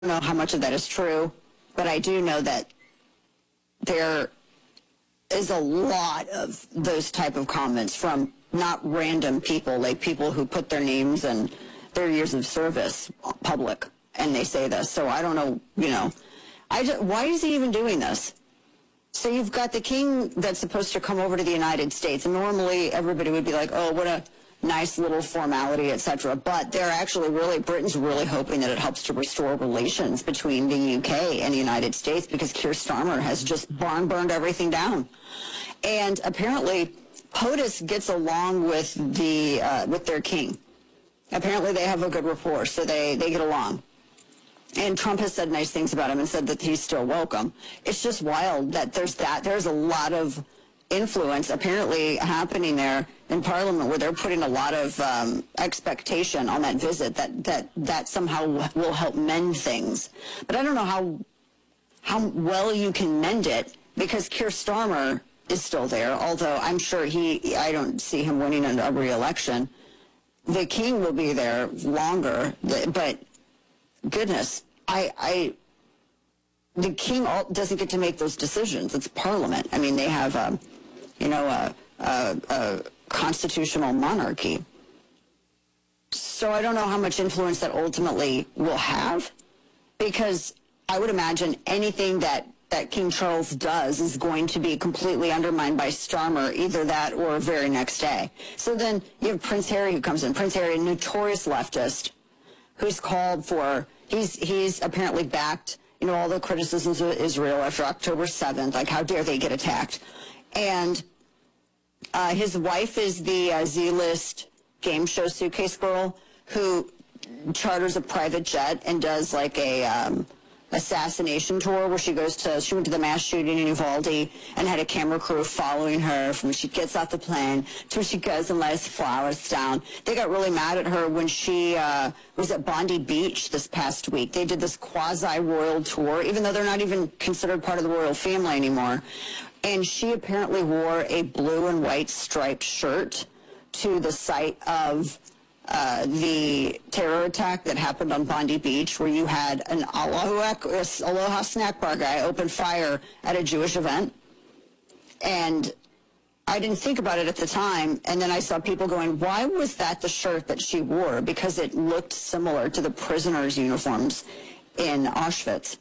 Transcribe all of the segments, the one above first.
know how much of that is true, but I do know that there is a lot of those type of comments from not random people, like people who put their names and their years of service public, and they say this. So I don't know, why is he even doing this? So you've got the king that's supposed to come over to the United States, and normally everybody would be like, oh, what a nice little formality, etc. But they're actually Britain's really hoping that it helps to restore relations between the UK and the United States, because Keir Starmer has just burned everything down. And apparently POTUS gets along with their king. Apparently they have a good rapport, so they get along. And Trump has said nice things about him and said that he's still welcome. It's just wild that there's a lot of influence apparently happening there in Parliament, where they're putting a lot of expectation on that visit that somehow will help mend things. But I don't know how well you can mend it, because Keir Starmer is still there, although I'm sure I don't see him winning a re-election. The king will be there longer, but goodness, the king doesn't get to make those decisions. It's Parliament. I mean, they have a constitutional monarchy. So I don't know how much influence that ultimately will have, because I would imagine anything that King Charles does is going to be completely undermined by Starmer, either that or very next day. So then you have Prince Harry who comes in. Prince Harry, a notorious leftist, who's called for, he's apparently backed, all the criticisms of Israel after October 7th, like how dare they get attacked. And his wife is the Z-list game show Suitcase Girl, who charters a private jet and does like a assassination tour, where she went to the mass shooting in Uvalde and had a camera crew following her from when she gets off the plane to when she goes and lays flowers down. They got really mad at her when she was at Bondi Beach this past week. They did this quasi-royal tour, even though they're not even considered part of the royal family anymore. And she apparently wore a blue and white striped shirt to the site of the terror attack that happened on Bondi Beach, where you had an Aloha snack bar guy open fire at a Jewish event. And I didn't think about it at the time, and then I saw people going, why was that the shirt that she wore? Because it looked similar to the prisoners' uniforms in Auschwitz.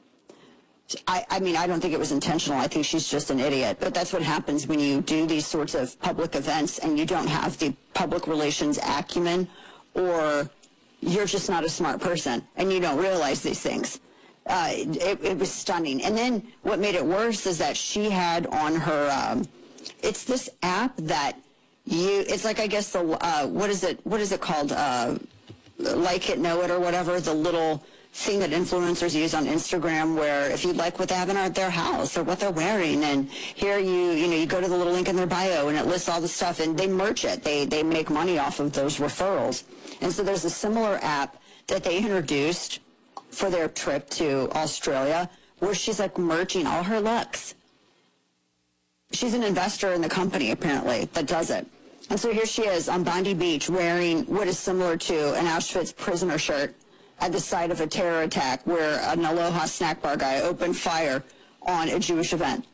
I mean, I don't think it was intentional. I think she's just an idiot. But that's what happens when you do these sorts of public events and you don't have the public relations acumen, or you're just not a smart person and you don't realize these things. It was stunning. And then what made it worse is that she had on her, it's this app that it's like, I guess, the, what is it called? Like It, Know It, or whatever, the little thing that influencers use on Instagram, where if you like what they have in their house or what they're wearing, and here you go to the little link in their bio and it lists all the stuff, and they merch it. They make money off of those referrals. And so there's a similar app that they introduced for their trip to Australia, where she's like merching all her looks. She's an investor in the company, apparently, that does it. And so here she is on Bondi Beach wearing what is similar to an Auschwitz prisoner shirt at the site of a terror attack, where an Aloha snack bar guy opened fire on a Jewish event.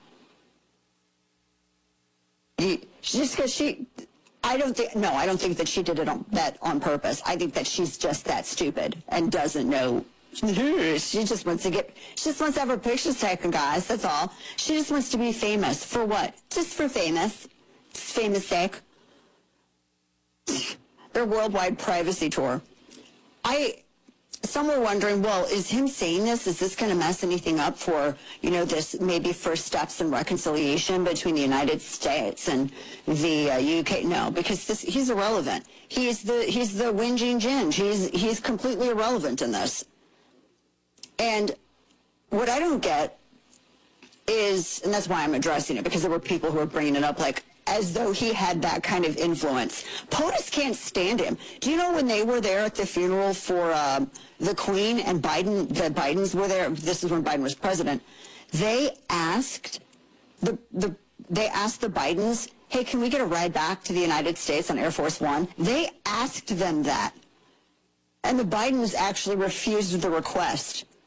I don't think that she did that on purpose. I think that she's just that stupid and doesn't know. She just wants to have her pictures taken, guys. That's all. She just wants to be famous. For what? Just for famous. Just famous sake. Their worldwide privacy tour. Some were wondering, well, is him saying this, is this going to mess anything up for, this maybe first steps in reconciliation between the United States and the UK? No, because he's irrelevant. He's the whinging ginge. He's completely irrelevant in this. And what I don't get is, and that's why I'm addressing it, because there were people who were bringing it up like, as though he had that kind of influence. POTUS can't stand him. Do you know when they were there at the funeral for the Queen and the Bidens were there? This is when Biden was president. They asked the Bidens, hey, can we get a ride back to the United States on Air Force One? They asked them that. And the Bidens actually refused the request.